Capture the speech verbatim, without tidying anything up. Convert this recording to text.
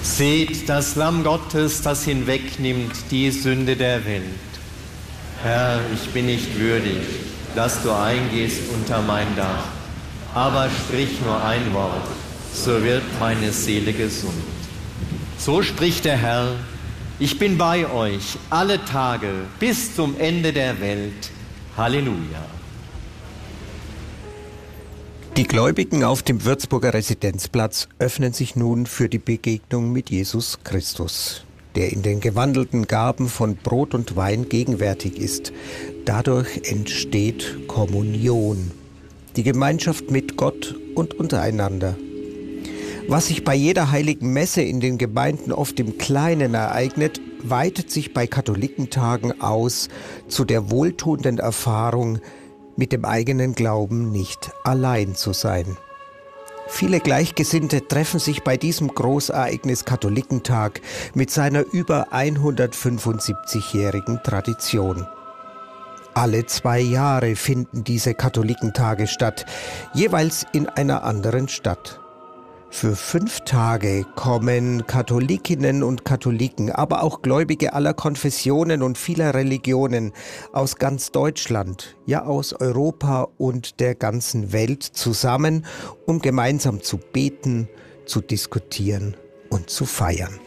Seht das Lamm Gottes, das hinwegnimmt die Sünde der Welt. Herr, ich bin nicht würdig, dass du eingehst unter mein Dach, aber sprich nur ein Wort, so wird meine Seele gesund. So spricht der Herr, ich bin bei euch alle Tage bis zum Ende der Welt. Halleluja. Die Gläubigen auf dem Würzburger Residenzplatz öffnen sich nun für die Begegnung mit Jesus Christus, der in den gewandelten Gaben von Brot und Wein gegenwärtig ist. Dadurch entsteht Kommunion, die Gemeinschaft mit Gott und untereinander. Was sich bei jeder heiligen Messe in den Gemeinden oft im Kleinen ereignet, weitet sich bei Katholikentagen aus zu der wohltuenden Erfahrung, mit dem eigenen Glauben nicht allein zu sein. Viele Gleichgesinnte treffen sich bei diesem Großereignis Katholikentag mit seiner über hundertfünfundsiebzigjährigen Tradition. Alle zwei Jahre finden diese Katholikentage statt, jeweils in einer anderen Stadt. Für fünf Tage kommen Katholikinnen und Katholiken, aber auch Gläubige aller Konfessionen und vieler Religionen aus ganz Deutschland, ja aus Europa und der ganzen Welt zusammen, um gemeinsam zu beten, zu diskutieren und zu feiern.